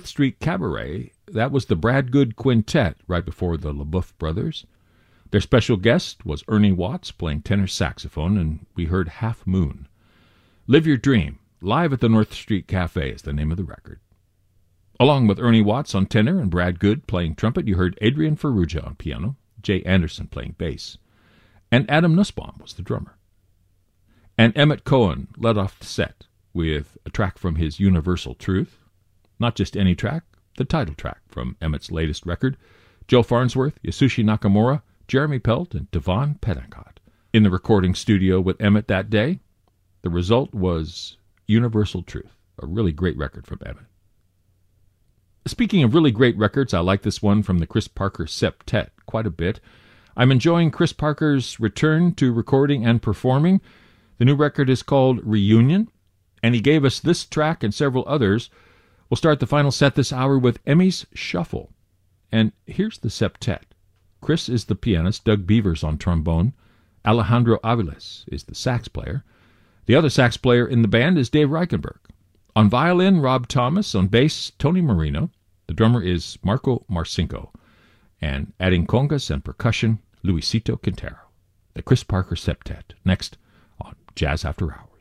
North Street Cabaret, that was the Brad Good Quintet right before the LaBeouf brothers. Their special guest was Ernie Watts playing tenor saxophone, and we heard Half Moon. Live Your Dream, live at the North Street Cafe is the name of the record. Along with Ernie Watts on tenor and Brad Good playing trumpet, you heard Adrian Ferrugia on piano, Jay Anderson playing bass, and Adam Nussbaum was the drummer. And Emmett Cohen led off the set with a track from his Universal Truth. Not just any track, the title track from Emmett's latest record. Joe Farnsworth, Yasushi Nakamura, Jeremy Pelt, and Devon Pettencourt in the recording studio with Emmett that day. The result was Universal Truth, a really great record from Emmett. Speaking of really great records, I like this one from the Chris Parker Septet quite a bit. I'm enjoying Chris Parker's return to recording and performing. The new record is called Reunion, and he gave us this track and several others. We'll start the final set this hour with Emmy's Shuffle. And here's the septet. Chris is the pianist, Doug Beavers on trombone, Alejandro Aviles is the sax player. The other sax player in the band is Dave Reichenberg. On violin, Rob Thomas. On bass, Tony Marino. The drummer is Marco Marcinko. And adding congas and percussion, Luisito Quintero. The Chris Parker Septet, next on Jazz After Hours.